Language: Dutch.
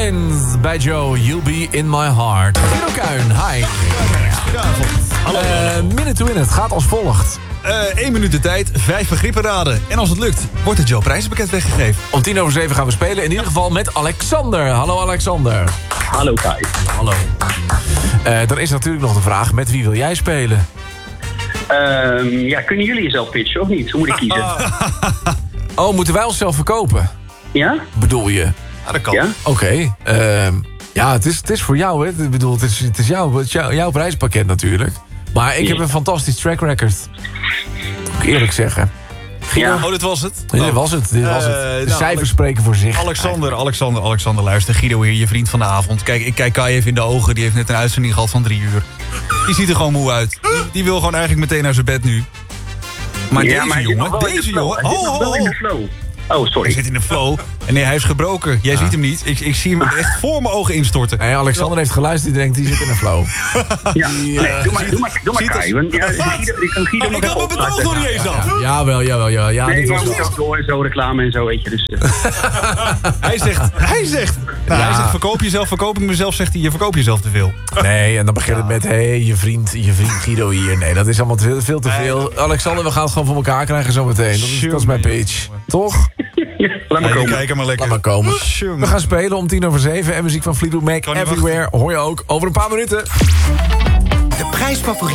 Collins bij Joe, You'll Be In My Heart. Guido Kuin, hi. Goedenavond. Hallo. Minute to Win, het gaat als volgt. 1 minuut de tijd, 5 begrippen raden. En als het lukt, wordt het Joe prijzenpakket weggegeven. Om 7:10 gaan we spelen, in ieder geval met Alexander. Hallo Alexander. Hallo Kai. Hallo. Dan is natuurlijk nog de vraag, met wie wil jij spelen? Kunnen jullie jezelf pitchen of niet? Hoe moet ik kiezen? Oh, moeten wij onszelf verkopen? Ja? Bedoel je? Ja, dat kan. Ja? Oké. Ja, het is voor jou, hè. Ik bedoel, het is jouw prijzenpakket natuurlijk. Maar ik heb een fantastisch track record. Dat moet ik eerlijk zeggen. Ja. Oh, dit was het? Dit was het. De cijfers spreken voor zich. Alexander, luister. Guido hier, je vriend van de avond. Kijk, ik kijk Kai even in de ogen. Die heeft net een uitzending gehad van 3 uur. Die ziet er gewoon moe uit. Die wil gewoon eigenlijk meteen naar zijn bed nu. Maar Ja, deze maar jongen... Hij zit nog wel in de flow. Oh, sorry. Hij zit in de flow. En nee, hij is gebroken. Jij ziet hem niet. Ik zie hem echt voor mijn ogen instorten. Nee, Alexander heeft geluisterd. Die denkt, die zit in een flow. Ja. Nee, doe maar Kai. Want ja, ik kan Guido nog Ik had mijn betoog nog niet eens af. Jawel. Ja, Nee, dit maar was moet ook door en zo, reclame en zo, weet je. Dus, Hij zegt, verkoop jezelf, verkoop ik mezelf, zegt hij. Je verkoop jezelf te veel. Nee, en dan begint het met... je vriend Guido hier. Nee, dat is allemaal veel te veel. Alexander, we gaan het gewoon voor elkaar krijgen zometeen. Dat is mijn pitch. Toch? laat maar komen. Kijk maar lekker. Laat maar komen. We gaan spelen om 7:10. En muziek van Fleetwood Mac. Kan niet Everywhere. Hoor je ook over een paar minuten. De prijsfavoriet